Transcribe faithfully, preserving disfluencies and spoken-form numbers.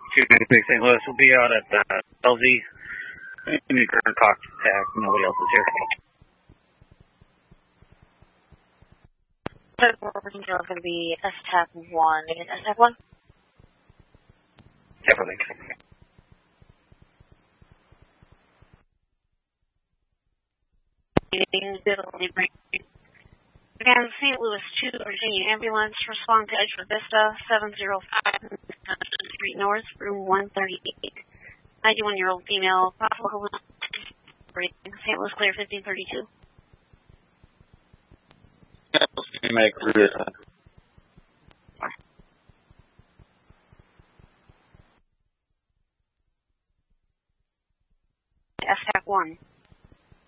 two ninety-six Saint Louis will be out at uh, L Z. Any current Cox attack. Nobody else is here. We're going to be S TAC one. Is it S TAC one? Everything. Again, Saint Louis two, Virginia ambulance, respond to Edgewood Vista, seven zero five Street North, room one thirty-eight. ninety-one-year-old female, possible Saint Louis clear fifteen thirty-two. Make